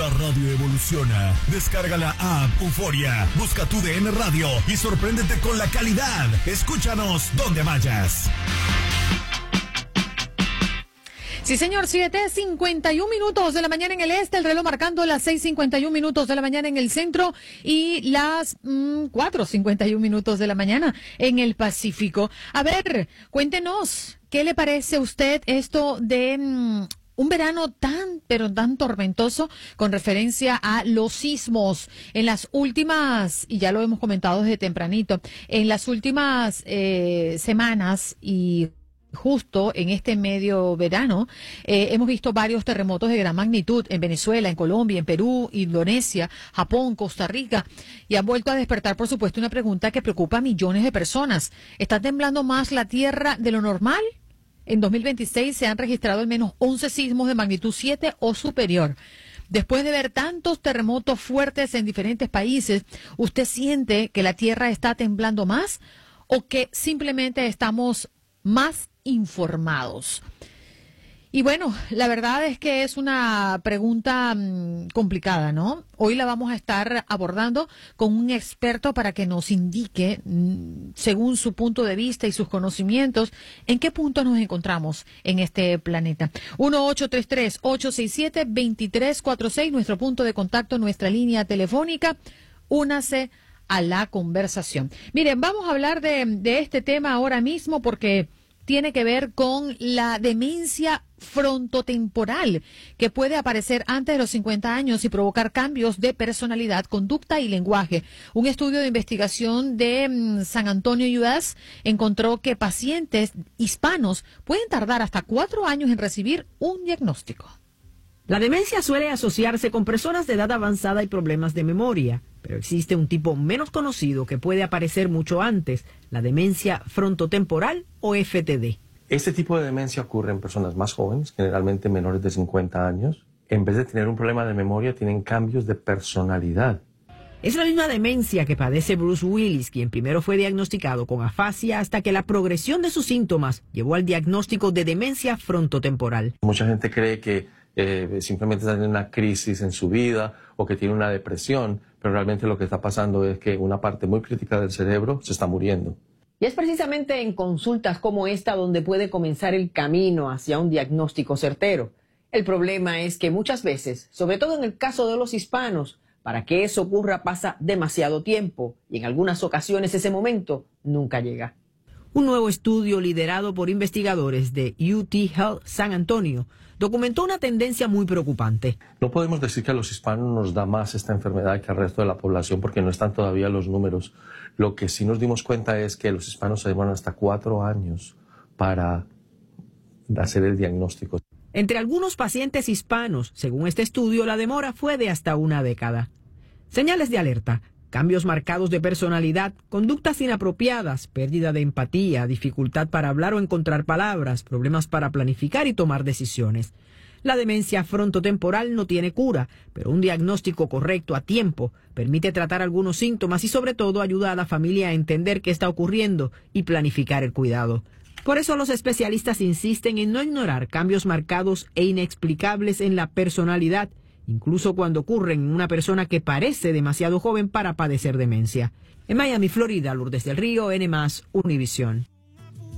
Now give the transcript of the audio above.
La radio evoluciona. Descarga la app Euforia, busca tu DN Radio y sorpréndete con la calidad. Escúchanos donde vayas. Sí, señor, 7:51 minutos de la mañana en el este, el reloj marcando las 6:51 minutos de la mañana en el centro y las 4:51 minutos de la mañana en el Pacífico. A ver, cuéntenos, ¿qué le parece a usted esto de un verano pero tan tormentoso con referencia a los sismos en las últimas, y ya lo hemos comentado desde tempranito, en las últimas semanas y justo en este medio verano, hemos visto varios terremotos de gran magnitud en Venezuela, en Colombia, en Perú, Indonesia, Japón, Costa Rica, y han vuelto a despertar, por supuesto, una pregunta que preocupa a millones de personas. ¿Está temblando más la Tierra de lo normal? En 2026 se han registrado al menos 11 sismos de magnitud 7 o superior. Después de ver tantos terremotos fuertes en diferentes países, ¿usted siente que la Tierra está temblando más o que simplemente estamos más informados? Y bueno, la verdad es que es una pregunta complicada, ¿no? Hoy la vamos a estar abordando con un experto para que nos indique, según su punto de vista y sus conocimientos, en qué punto nos encontramos en este planeta. 1-833-867-2346, nuestro punto de contacto, nuestra línea telefónica. Únase a la conversación. Miren, vamos a hablar de este tema ahora mismo porque tiene que ver con la demencia frontotemporal que puede aparecer antes de los 50 años y provocar cambios de personalidad, conducta y lenguaje. Un estudio de investigación de San Antonio, US, encontró que pacientes hispanos pueden tardar hasta 4 años en recibir un diagnóstico. La demencia suele asociarse con personas de edad avanzada y problemas de memoria, pero existe un tipo menos conocido que puede aparecer mucho antes, la demencia frontotemporal o FTD. Este tipo de demencia ocurre en personas más jóvenes, generalmente menores de 50 años. En vez de tener un problema de memoria, tienen cambios de personalidad. Es la misma demencia que padece Bruce Willis, quien primero fue diagnosticado con afasia hasta que la progresión de sus síntomas llevó al diagnóstico de demencia frontotemporal. Mucha gente cree que simplemente está en una crisis en su vida o que tiene una depresión, pero realmente lo que está pasando es que una parte muy crítica del cerebro se está muriendo. Y es precisamente en consultas como esta donde puede comenzar el camino hacia un diagnóstico certero. El problema es que muchas veces, sobre todo en el caso de los hispanos, para que eso ocurra pasa demasiado tiempo y en algunas ocasiones ese momento nunca llega. Un nuevo estudio liderado por investigadores de UT Health San Antonio documentó una tendencia muy preocupante. No podemos decir que a los hispanos nos da más esta enfermedad que al resto de la población porque no están todavía los números. Lo que sí nos dimos cuenta es que los hispanos se demoran hasta 4 años para hacer el diagnóstico. Entre algunos pacientes hispanos, según este estudio, la demora fue de hasta 1 década. Señales de alerta: cambios marcados de personalidad, conductas inapropiadas, pérdida de empatía, dificultad para hablar o encontrar palabras, problemas para planificar y tomar decisiones. La demencia frontotemporal no tiene cura, pero un diagnóstico correcto a tiempo permite tratar algunos síntomas y sobre todo ayuda a la familia a entender qué está ocurriendo y planificar el cuidado. Por eso los especialistas insisten en no ignorar cambios marcados e inexplicables en la personalidad, incluso cuando ocurren en una persona que parece demasiado joven para padecer demencia. En Miami, Florida, Lourdes del Río, N+, Univisión.